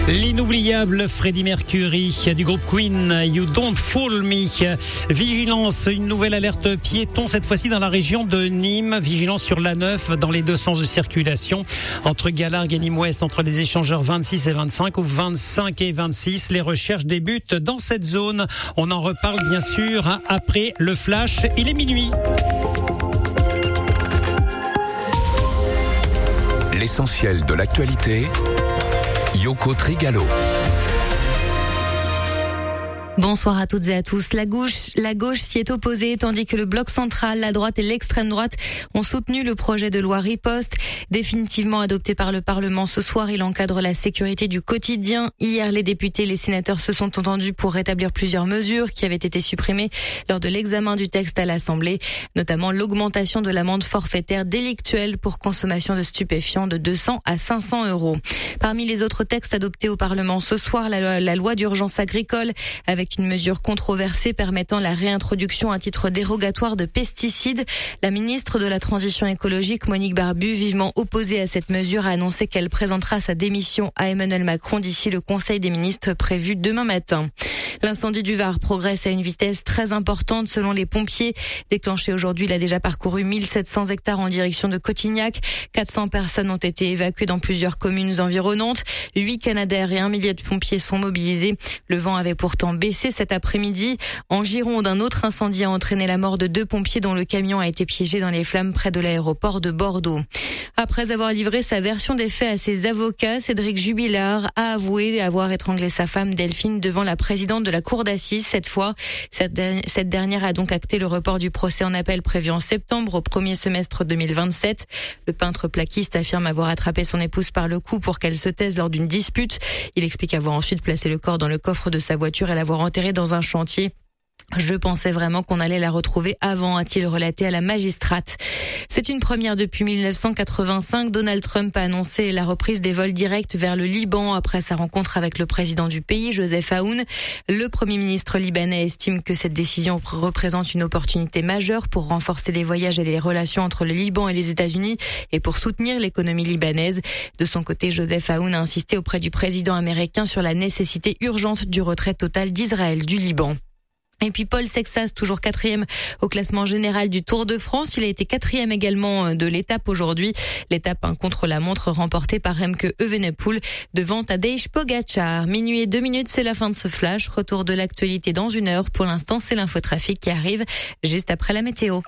L'inoubliable Freddie Mercury du groupe Queen, You Don't Fool Me. Vigilance, une nouvelle alerte piéton, cette fois-ci dans la région de Nîmes. Vigilance sur l'A9 dans les deux sens de circulation. Entre Galargues et Nîmes-Ouest, entre les échangeurs 26 et 25 ou 25 et 26. Les recherches débutent dans cette zone. On en reparle bien sûr après le flash. Il est minuit. L'essentiel de l'actualité, Yoko Trigalo. Bonsoir à toutes et à tous. La gauche s'y est opposée, tandis que le bloc central, la droite et l'extrême droite ont soutenu le projet de loi Riposte. Définitivement adopté par le Parlement ce soir, il encadre la sécurité du quotidien. Hier, les députés et les sénateurs se sont entendus pour rétablir plusieurs mesures qui avaient été supprimées lors de l'examen du texte à l'Assemblée, notamment l'augmentation de l'amende forfaitaire délictuelle pour consommation de stupéfiants de 200 à 500 €. Parmi les autres textes adoptés au Parlement ce soir, la loi d'urgence agricole, avec une mesure controversée permettant la réintroduction à titre dérogatoire de pesticides. La ministre de la Transition écologique, Monique Barbu, vivement opposée à cette mesure, a annoncé qu'elle présentera sa démission à Emmanuel Macron d'ici le Conseil des ministres prévu demain matin. L'incendie du Var progresse à une vitesse très importante selon les pompiers. Déclenché aujourd'hui, il a déjà parcouru 1700 hectares en direction de Cotignac. 400 personnes ont été évacuées dans plusieurs communes environnantes. 8 Canadair et 1 millier de pompiers sont mobilisés. Le vent avait pourtant baissé cet après-midi. En Gironde, un autre incendie a entraîné la mort de 2 pompiers dont le camion a été piégé dans les flammes près de l'aéroport de Bordeaux. Après avoir livré sa version des faits à ses avocats, Cédric Jubilard a avoué avoir étranglé sa femme Delphine devant la présidente de la cour d'assises. Cette fois, cette dernière a donc acté le report du procès en appel prévu en septembre au premier semestre 2027. Le peintre plaquiste affirme avoir attrapé son épouse par le cou pour qu'elle se taise lors d'une dispute. Il explique avoir ensuite placé le corps dans le coffre de sa voiture et l'avoir enterré dans un chantier. Je pensais vraiment qu'on allait la retrouver avant, a-t-il relaté à la magistrate. C'est une première depuis 1985. Donald Trump a annoncé la reprise des vols directs vers le Liban après sa rencontre avec le président du pays, Joseph Aoun. Le Premier ministre libanais estime que cette décision représente une opportunité majeure pour renforcer les voyages et les relations entre le Liban et les États-Unis et pour soutenir l'économie libanaise. De son côté, Joseph Aoun a insisté auprès du président américain sur la nécessité urgente du retrait total d'Israël du Liban. Et puis Paul Sexas, toujours 4e au classement général du Tour de France. Il a été 4e également de l'étape aujourd'hui. L'étape contre-la-montre remportée par Remke Evenepoel devant Tadej Pogacar. Minuit et 2 minutes, c'est la fin de ce flash. Retour de l'actualité dans 1 heure. Pour l'instant, c'est l'infotrafic qui arrive juste après la météo.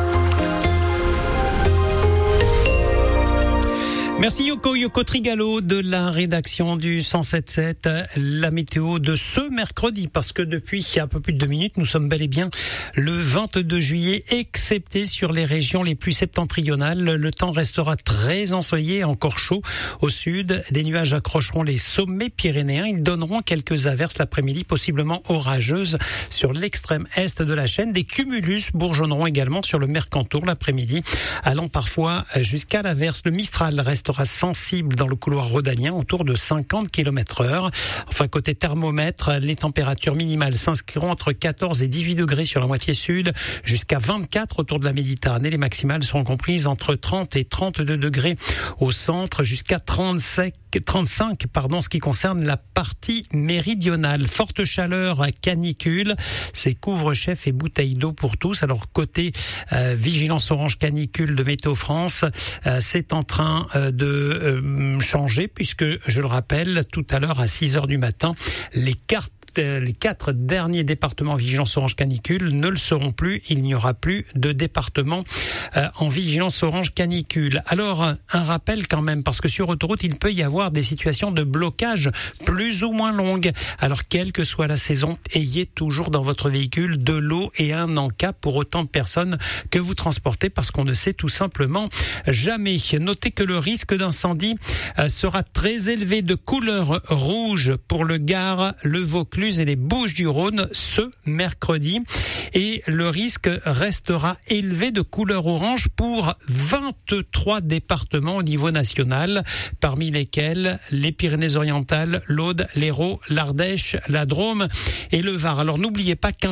Merci Yoko Trigalo de la rédaction du 107.7. La météo de ce mercredi, parce que depuis un peu plus de 2 minutes, nous sommes bel et bien le 22 juillet, excepté sur les régions les plus septentrionales. Le temps restera très ensoleillé et encore chaud au sud. Des nuages accrocheront les sommets pyrénéens. Ils donneront quelques averses l'après-midi, possiblement orageuses sur l'extrême est de la chaîne. Des cumulus bourgeonneront également sur le Mercantour l'après-midi, allant parfois jusqu'à l'averse. Le Mistral restera sensible dans le couloir rhodanien autour de 50 km/h. Enfin, côté thermomètre, les températures minimales s'inscriront entre 14 et 18 degrés sur la moitié sud, jusqu'à 24 autour de la Méditerranée. Les maximales seront comprises entre 30 et 32 degrés au centre, jusqu'à 35 ce qui concerne la partie méridionale. Forte chaleur, canicule, c'est couvre-chef et bouteilles d'eau pour tous. Alors côté vigilance orange canicule de Météo France, c'est en train de changer, puisque je le rappelle, tout à l'heure à 6h du matin, les 4 derniers départements vigilance orange canicule ne le seront plus. Il n'y aura plus de département en vigilance orange canicule. Alors, un rappel quand même, parce que sur autoroute, il peut y avoir des situations de blocage plus ou moins longues. Alors, quelle que soit la saison, ayez toujours dans votre véhicule de l'eau et un en-cas pour autant de personnes que vous transportez, parce qu'on ne sait tout simplement jamais. Notez que le risque d'incendie sera très élevé, de couleur rouge pour le Gard, le Vaucluse et les Bouches-du-Rhône ce mercredi, et le risque restera élevé de couleur orange pour 23 départements au niveau national, parmi lesquels les Pyrénées-Orientales, l'Aude, l'Hérault, l'Ardèche, la Drôme et le Var. Alors n'oubliez pas qu'un